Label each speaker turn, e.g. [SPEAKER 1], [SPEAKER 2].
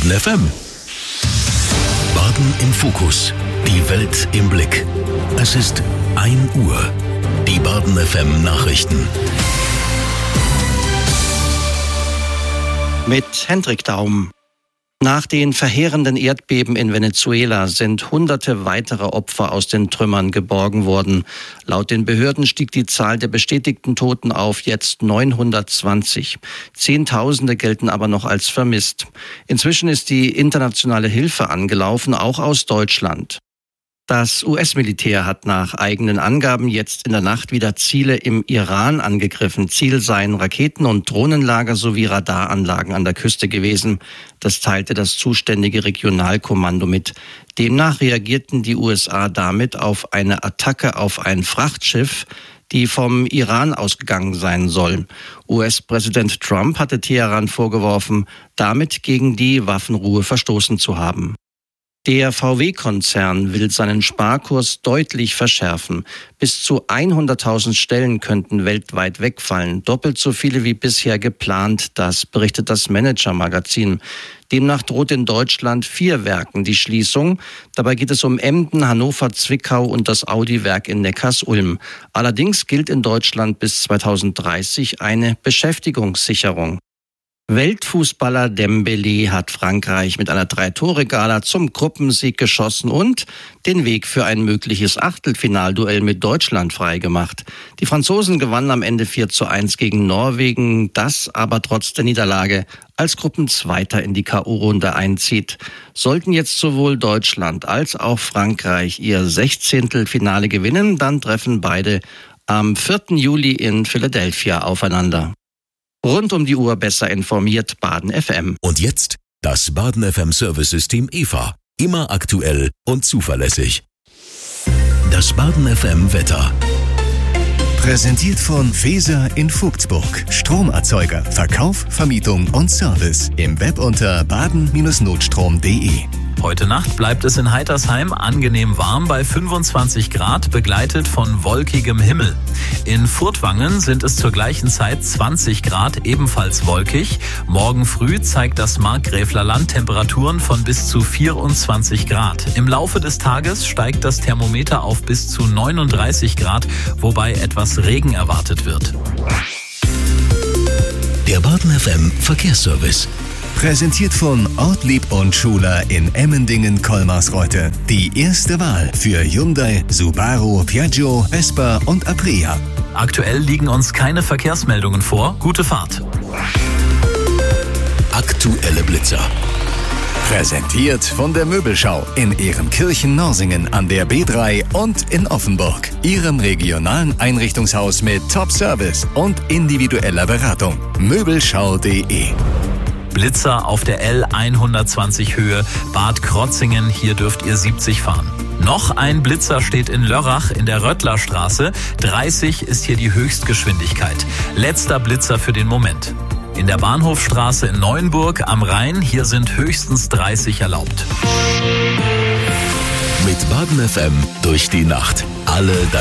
[SPEAKER 1] Baden FM. Baden im Fokus. Die Welt im Blick. Es ist 1 Uhr. Die Baden FM Nachrichten.
[SPEAKER 2] Mit Hendrik Daum. Nach den verheerenden Erdbeben in Venezuela sind Hunderte weitere Opfer aus den Trümmern geborgen worden. Laut den Behörden stieg die Zahl der bestätigten Toten auf jetzt 920. Zehntausende gelten aber noch als vermisst. Inzwischen ist die internationale Hilfe angelaufen, auch aus Deutschland. Das US-Militär hat nach eigenen Angaben jetzt in der Nacht wieder Ziele im Iran angegriffen. Ziel seien Raketen- und Drohnenlager sowie Radaranlagen an der Küste gewesen. Das teilte das zuständige Regionalkommando mit. Demnach reagierten die USA damit auf eine Attacke auf ein Frachtschiff, die vom Iran ausgegangen sein soll. US-Präsident Trump hatte Teheran vorgeworfen, damit gegen die Waffenruhe verstoßen zu haben. Der VW-Konzern will seinen Sparkurs deutlich verschärfen. Bis zu 100.000 Stellen könnten weltweit wegfallen, doppelt so viele wie bisher geplant, das berichtet das Manager-Magazin. Demnach droht in Deutschland 4 Werken die Schließung. Dabei geht es um Emden, Hannover, Zwickau und das Audi-Werk in Neckarsulm. Allerdings gilt in Deutschland bis 2030 eine Beschäftigungssicherung. Weltfußballer Dembélé hat Frankreich mit einer 3-Tore-Gala zum Gruppensieg geschossen und den Weg für ein mögliches Achtelfinalduell mit Deutschland freigemacht. Die Franzosen gewannen am Ende 4:1 gegen Norwegen, das aber trotz der Niederlage als Gruppenzweiter in die K.O.-Runde einzieht. Sollten jetzt sowohl Deutschland als auch Frankreich ihr 16. Finale gewinnen, dann treffen beide am 4. Juli in Philadelphia aufeinander. Rund um die Uhr besser informiert Baden FM.
[SPEAKER 1] Und jetzt das Baden FM Service-System EVA. Immer aktuell und zuverlässig. Das Baden FM Wetter.
[SPEAKER 3] Präsentiert von Feser in Vogtsburg. Stromerzeuger, Verkauf, Vermietung und Service. Im Web unter baden-notstrom.de.
[SPEAKER 4] Heute Nacht bleibt es in Heitersheim angenehm warm bei 25 Grad, begleitet von wolkigem Himmel. In Furtwangen sind es zur gleichen Zeit 20 Grad, ebenfalls wolkig. Morgen früh zeigt das Markgräflerland Temperaturen von bis zu 24 Grad. Im Laufe des Tages steigt das Thermometer auf bis zu 39 Grad, wobei etwas Regen erwartet wird.
[SPEAKER 1] Der Baden FM Verkehrsservice.
[SPEAKER 3] Präsentiert von Ortlieb und Schuler in Emmendingen-Kolmarsreuth. Die erste Wahl für Hyundai, Subaru, Piaggio, Vespa und Aprilia.
[SPEAKER 4] Aktuell liegen uns keine Verkehrsmeldungen vor. Gute Fahrt.
[SPEAKER 1] Aktuelle Blitzer.
[SPEAKER 3] Präsentiert von der Möbelschau in Ehrenkirchen-Norsingen an der B3 und in Offenburg. Ihrem regionalen Einrichtungshaus mit Top-Service und individueller Beratung. Möbelschau.de.
[SPEAKER 4] Blitzer auf der L120 Höhe, Bad Krotzingen, hier dürft ihr 70 fahren. Noch ein Blitzer steht in Lörrach in der Röttlerstraße, 30 ist hier die Höchstgeschwindigkeit. Letzter Blitzer für den Moment. In der Bahnhofstraße in Neuenburg am Rhein, hier sind höchstens 30 erlaubt.
[SPEAKER 1] Mit Baden FM durch die Nacht. Alle